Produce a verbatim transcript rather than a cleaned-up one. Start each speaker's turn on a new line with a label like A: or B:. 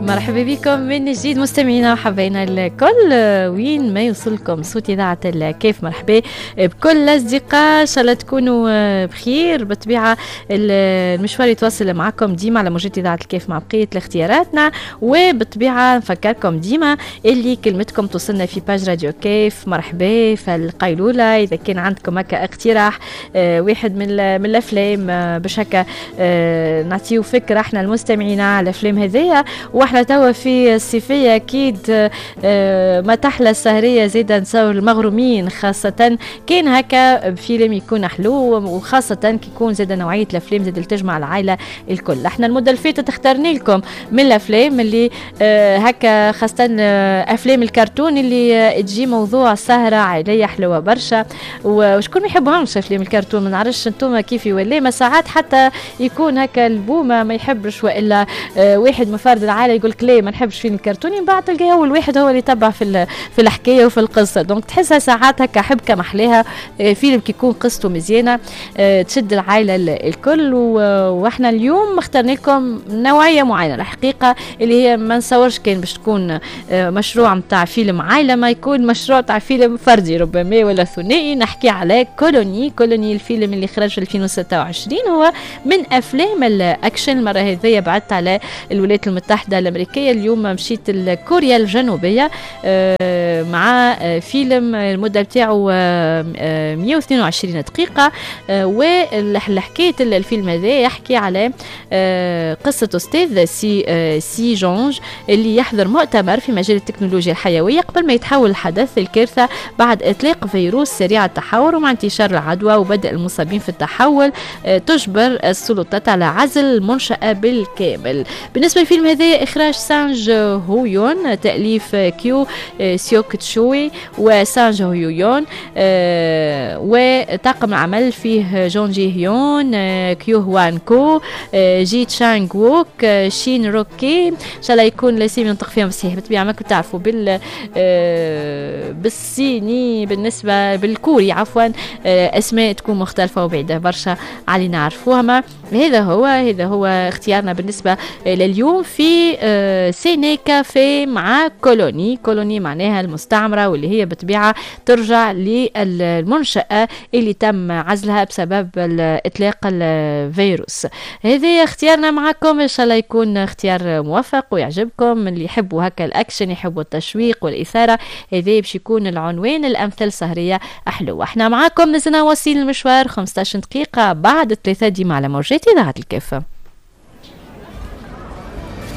A: مرحبا بكم من جديد مستمعينا وحباينا الكل وين ما يوصلكم صوت إذاعة الكيف. مرحبا بكل الأصدقاء، إن شاء الله تكونوا بخير. بالطبيعة المشوار يتواصل معكم ديما على موجات إذاعة الكيف مع بقية الاختياراتنا، وبالطبيعة نفكركم ديما اللي كلمتكم توصلنا في باج راديو كيف. مرحبا في القيلولة إذا كان عندكم هكا اقتراح اه واحد من من الأفلام اه باش هكا اه نعطيو فكرة احنا المستمعين على الأفلام هذيا. واحنا توا في الصيفية أكيد اه ما تحلى السهرية زيدا نصور المغرومين، خاصة كان هكا فيلم يكون حلو، وخاصة كيكون زيدا نوعية الأفلام زيدا تجمع العائلة الكل. احنا المدة اللي فاتت اخترنا لكم من الأفلام اللي اه هكا خاصة اه أفلام الكرتون اللي اه تجي موضوع سهرة عائلية حلوة برشا. وشكون ما يحبهمش أفلام الكرتون؟ ما نعرفش انتم كيف ولا ما ساعات حتى يكون هكا البومة ما يحبش، وإلا اه واحد مفارد العائلة يقول لك ليه ما نحبش فيلم الكرتوني، من بعد تلقى اول واحد هو اللي يتبع في في الحكايه وفي القصه. دونك تحسها ساعات هكا حبكه محليها فيلم كيكون قصته مزيانه تشد العائله الكل. واحنا اليوم اخترنا لكم نوعيه معينه الحقيقه اللي هي ما نصورش كان باش تكون مشروع نتاع فيلم عائله، ما يكون مشروع تاع فيلم فردي ربما ولا ثنائي. نحكي على كولوني. كولوني الفيلم اللي خرج في ألفين وستة وعشرين هو من افلام الاكشن. المره هذه بعدت على الولايات المتحدة الأمريكية، اليوم مشيت لكوريا الجنوبية مع فيلم المدة بتاعه مئة واثنين وعشرين دقيقة. والحكاية الفيلم هذا يحكي على قصة أستاذ سي سي جونج اللي يحضر مؤتمر في مجال التكنولوجيا الحيوية قبل ما يتحول الحدث الكارثة بعد إطلاق فيروس سريع التحور. ومع انتشار العدوى وبدء المصابين في التحول تجبر السلطات على عزل المنشأة بالكامل. بالنسبة للفيلم هذا إخراج سانج هويون، تأليف كيو سيوك تشوي وسانج هويون، أه وطاقم العمل فيه جون جي هيون، أه كيو هوان كو، أه جي تشانغ ووك، أه شين روكي. إن شاء الله يكون لسيم ينطق فيهم صحيح. بالطبيعة ما كنت تعرفوا بال أه بالصيني بالنسبة بالكوري عفوا أه أسماء تكون مختلفة وبعيدة برشا علينا نعرفوها. ما هذا هو هذا هو اختيارنا بالنسبة لليوم في سيني كافي مع كولوني. كولوني معناها المستعمرة، واللي هي بطبيعة ترجع للمنشأة اللي تم عزلها بسبب إطلاق الفيروس. هذا اختيارنا معكم، إن شاء الله يكون اختيار موفق ويعجبكم. اللي يحبوا هكا الأكشن يحبوا التشويق والإثارة، هذا باش يكون العنوان الأمثل سهرية حلوة. احنا معكم نزلنا وسيل المشوار خمسة عشر دقيقة بعد ثلاثة ديما على موجات إذاعة الكيف.